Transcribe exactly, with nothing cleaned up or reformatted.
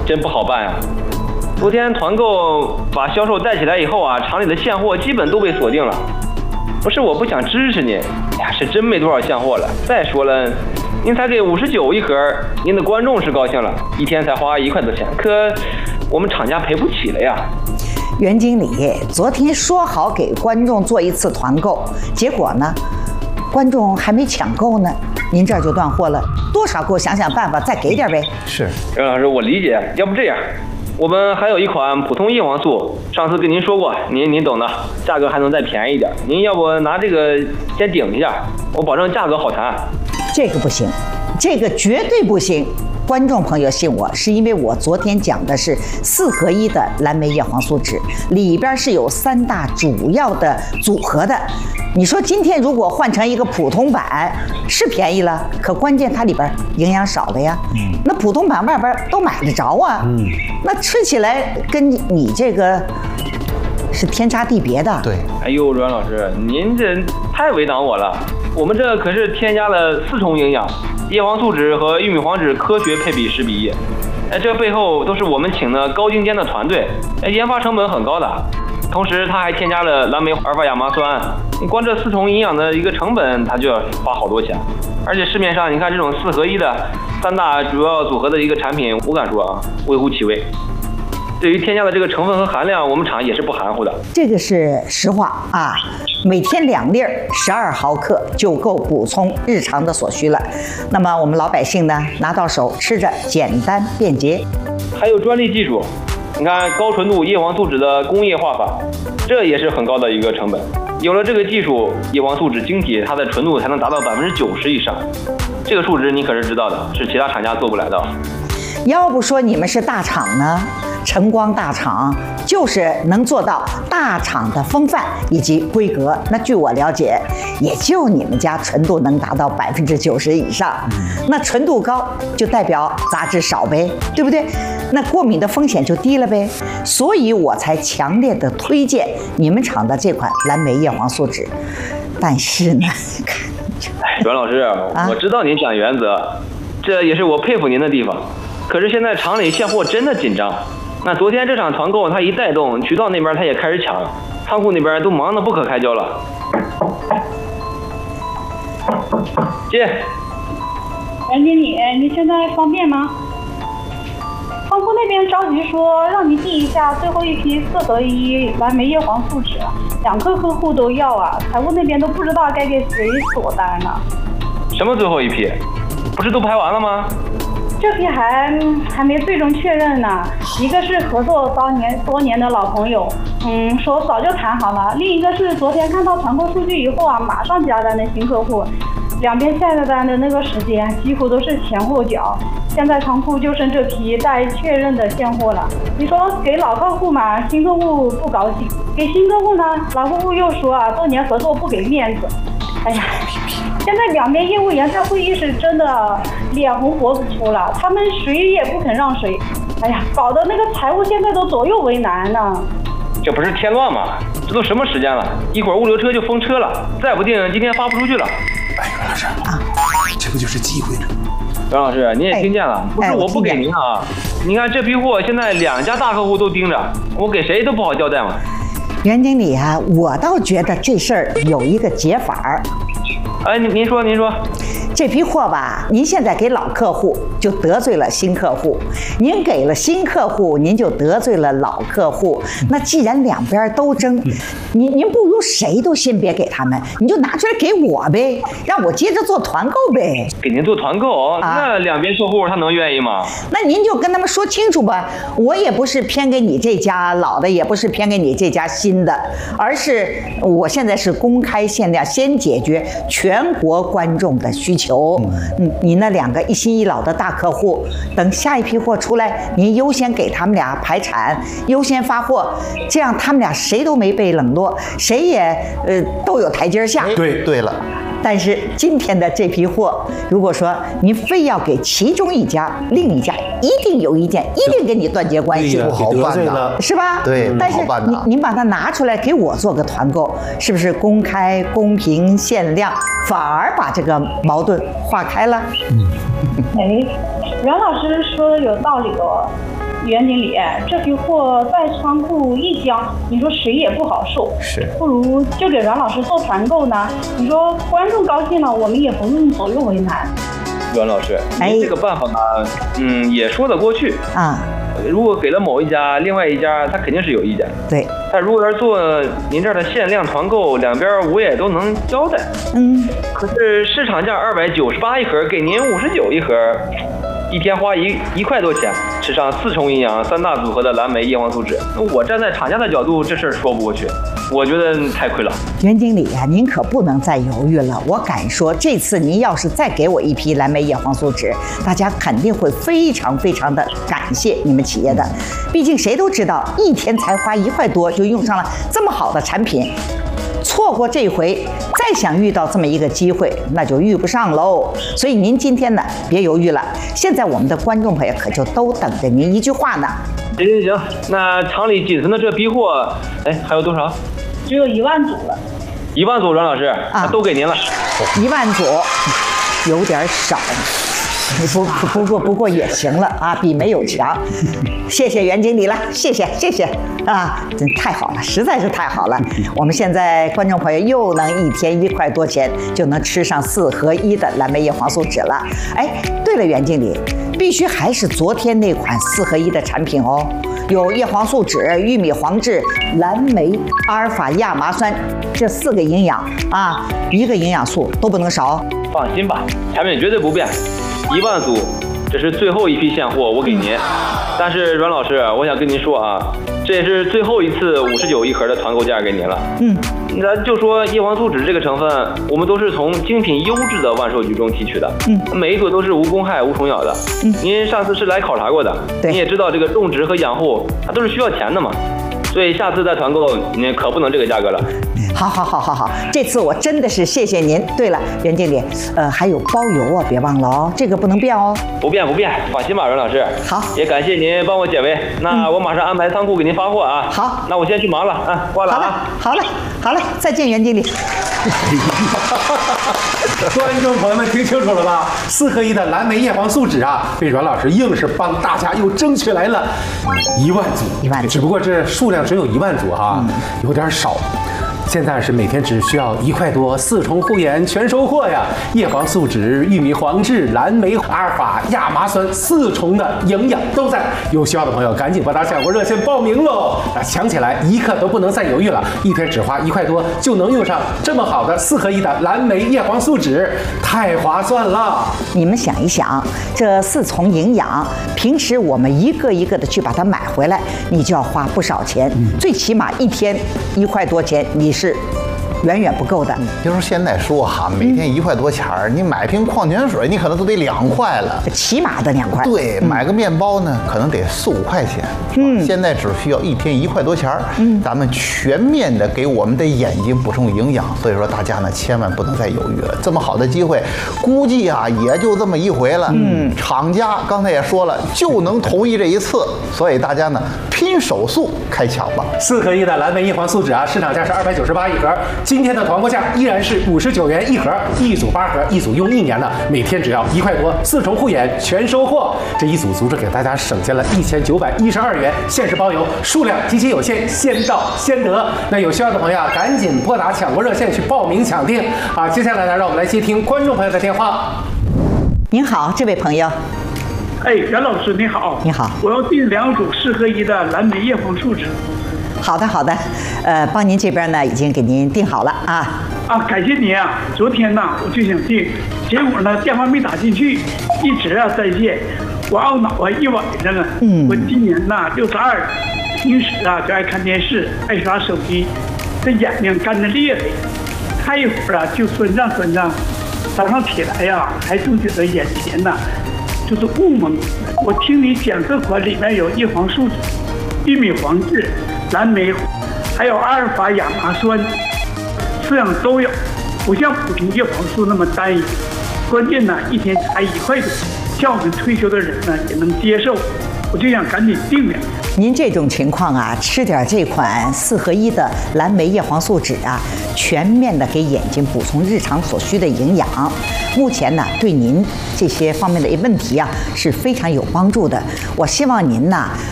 真不好办呀。昨天团购把销售带起来以后啊，厂里的现货基本都被锁定了。不是我不想支持您，哎呀，是真没多少现货了。再说了，您才给五十九一盒，您的观众是高兴了，一天才花一块多钱，可我们厂家赔不起了呀。 袁经理昨天说好给观众做一次团购，结果呢，观众还没抢够呢，您这儿就断货了，多少给我想想办法，再给点呗。 是， 任老师，我理解。要不这样，我们还有一款普通叶黄素，上次跟您说过，您您懂的，价格还能再便宜一点。您要不拿这个先顶一下，我保证价格好谈。 这个不行，这个绝对不行。观众朋友信我，是因为我昨天讲的是四合一的蓝莓叶黄素酯，里边是有三大主要的组合的。你说今天如果换成一个普通版，是便宜了，可关键它里边营养少了呀。嗯，那普通版外边都买得着啊。嗯，那吃起来跟你这个是天差地别的。 对， 哎呦，阮老师，您这太为难我了。我们这可是添加了四重营养。叶黄素酯和玉米黄酯科学配比十比一，哎，这背后都是我们请的高精尖的团队，哎，研发成本很高的。同时，它还添加了蓝莓阿尔法亚麻酸，你光这四重营养的一个成本，它就要花好多钱。而且市面上你看这种四合一的三大主要组合的一个产品，我敢说啊，微乎其微。对于添加的这个成分和含量，我们厂也是不含糊的。 这个是实话啊，每天两粒儿，十二毫克就够补充日常的所需了。那么我们老百姓呢，拿到手吃着简单便捷。 还有专利技术，你看高纯度叶黄素酯的工业化法，这也是很高的一个成本。有了这个技术，叶黄素酯晶体它的纯度才能达到百分之九十以上。这个数值你可是知道的，是其他厂家做不来的。 要不说你们是大厂呢？晨光大厂就是能做到大厂的风范以及规格。那据我了解，也就你们家纯度能达到百分之九十以上。那纯度高就代表杂质少呗，对不对？那过敏的风险就低了呗。所以我才强烈的推荐你们厂的这款蓝莓叶黄素酯。但是呢， 哎，阮老师，啊、我知道您讲原则，这也是我佩服您的地方。可是现在厂里现货真的紧张。那昨天这场团购，它一带动，渠道那边它也开始抢，仓库那边都忙得不可开交了。接， 袁经理，你现在方便吗？仓库那边着急说让你递一下最后一批四合一蓝莓叶黄素酯，两个客户都要啊，财务那边都不知道该给谁锁单了。 什么最后一批？不是都排完了吗？ 这批还还没最终确认呢，一个是合作多年多年的老朋友，嗯，说早就谈好了；另一个是昨天看到团购数据以后啊，马上加单的新客户，两边下的单的那个时间几乎都是前后脚。现在仓库就剩这批待确认的现货了。你说给老客户嘛，新客户不高兴；给新客户呢，老客户又说啊，多年合作不给面子。哎呀，现在两边业务员在会议室真的脸红脖子粗了，他们谁也不肯让谁。哎呀，搞得那个财务现在都左右为难呢。 这不是添乱吗？这都什么时间了？一会儿物流车就封车了，再不定今天发不出去了。 哎，袁老师啊，这不就是机会吗？ 袁老师，您也听见了，不是我不给您啊。你看这批货现在两家大客户都盯着，我给谁都不好交代嘛。 袁经理啊，我倒觉得这事儿有一个解法儿。 哎，您您说您说， 这批货吧，您现在给老客户就得罪了新客户，您给了新客户，您就得罪了老客户。那既然两边都争，您您不如谁都先别给他们，你就拿出来给我呗，让我接着做团购呗。 给您做团购，啊、那两边客户他能愿意吗？ 那您就跟他们说清楚吧，我也不是偏给你这家老的，也不是偏给你这家新的，而是我现在是公开限量，先解决全国观众的需求。嗯，你那两个一新一老的大客户，等下一批货出来，您优先给他们俩排产，优先发货，这样他们俩谁都没被冷落，谁也呃都有台阶下。 对，对了。 但是今天的这批货，如果说您非要给其中一家，另一家一定有意见，一定跟你断绝关系， 不好办的， 是吧？ 对， 但是您您把它拿出来给我做个团购，是不是公开、公平、限量，反而把这个矛盾化开了？ 嗯，哎，袁老师说的有道理哦。 袁经理，这批货在仓库一将，你说谁也不好受。 是， 不如就给阮老师做团购呢？你说观众高兴了，我们也不用左右为难。 阮老师，您这个办法呢，嗯，也说得过去啊。 如果给了某一家，另外一家他肯定是有意见。 对。 但如果要是做您这儿的限量团购，两边我也都能交代。 嗯。可是市场价二百九十八一盒，给您五十九一盒，一天花一一块多钱，吃上四重营养、三大组合的蓝莓叶黄素酯。我站在厂家的角度，这事儿说不过去，我觉得太亏了。 袁经理啊，您可不能再犹豫了。我敢说，这次您要是再给我一批蓝莓叶黄素酯，大家肯定会非常非常的感谢你们企业的。毕竟谁都知道，一天才花一块多就用上了这么好的产品，错过这回，再想遇到这么一个机会，那就遇不上喽。所以您今天呢，别犹豫了。现在我们的观众朋友可就都等着您一句话呢。 行行行，那厂里仅存的这批货，哎，还有多少？ 只有一万组了。 一万组，阮老师啊，都给您了。 一万组，有点少。不不过不过也行了啊，比没有强。谢谢袁经理了，谢谢谢谢啊，真太好了，实在是太好了。我们现在观众朋友又能一天一块多钱就能吃上四合一的蓝莓叶黄素酯了。哎，对了，袁经理，必须还是昨天那款四合一的产品哦，有叶黄素酯、玉米黄质、蓝莓、阿尔法亚麻酸这四个营养啊，一个营养素都不能少。 放心吧，产品绝对不变。一万组，这是最后一批现货，我给您。但是阮老师，我想跟您说啊，这也是最后一次五十九一盒的团购价给您了。嗯，咱就说叶黄素酯这个成分，我们都是从精品优质的万寿菊中提取的。嗯，每一朵都是无公害、无虫咬的。嗯，您上次是来考察过的，您也知道这个种植和养护它都是需要钱的嘛。所以下次再团购，您可不能这个价格了。 好，好，好，好，好，这次我真的是谢谢您。对了，袁经理，呃，还有包邮啊，别忘了哦，这个不能变哦。 不变，不变，放心吧，阮老师。 好， 也感谢您帮我解围。那我马上安排仓库给您发货啊。 好， 那我先去忙了啊，挂了啊。 好嘞，好嘞，再见，袁经理。 观众朋友们听清楚了吧？四合一的蓝莓叶黄素酯啊，被阮老师硬是帮大家又争取来了一万组， 一万组， 只不过这数量只有一万组哈，嗯、有点少。现在是每天只需要一块多，四重护眼全收获呀！叶黄素酯、玉米黄质、蓝莓、阿尔法亚麻酸四重的营养都在。有需要的朋友赶紧拨打抢购热线报名喽！啊，抢起来一刻都不能再犹豫了，一天只花一块多就能用上这么好的四合一的蓝莓叶黄素酯，太划算了！ 你们想一想，这四重营养，平时我们一个一个的去把它买回来，你就要花不少钱，嗯、最起码一天一块多钱，你是远远不够的。 就是现在说哈，每天一块多钱儿，你买瓶矿泉水，你可能都得两块了， 起码的两块。 对，买个面包呢，可能得四五块钱。嗯，现在只需要一天一块多钱儿，嗯，咱们全面的给我们的眼睛补充营养。所以说大家呢，千万不能再犹豫了，这么好的机会，估计啊也就这么一回了。嗯，厂家刚才也说了，就能同意这一次，所以大家呢拼手速开抢吧。 四合一的蓝莓叶黄素酯啊，市场价是二百九十八一盒。今天的团购价依然是五十九元一盒，一组八盒，一组用一年的，每天只要一块多，四重护眼全收获。这一组足足给大家省下了一千九百一十二元，限时包邮，数量极其有限，先到先得。那有需要的朋友啊，赶紧拨打抢购热线去报名抢订啊！接下来呢，让我们来接听观众朋友的电话。 您好，这位朋友。 哎，袁老师你好。 你好， 我要订两组四合一的蓝莓叶黄素酯。 好的，好的，呃，帮您这边呢已经给您订好了啊。 啊，感谢您啊！昨天呢我就想订，结果呢电话没打进去，一直啊在线，我懊恼啊一晚上啊。嗯。我今年呢六十二了，平时啊就爱看电视，爱刷手机，这眼睛干得厉害，看一会儿啊就酸胀酸胀，早上起来呀、啊、还总觉得眼前呐就是雾蒙。我听你讲这款里面有叶黄素酯、玉米黄质、蓝莓，还有阿尔法亚麻酸，四样都有，不像普通叶黄素那么单一。关键呢，一天才一块多，像我们退休的人呢也能接受。我就想赶紧订两个。 您这种情况啊，吃点这款四合一的蓝莓叶黄素酯啊，全面的给眼睛补充日常所需的营养。目前呢，对您这些方面的问题啊是非常有帮助的。我希望您呢，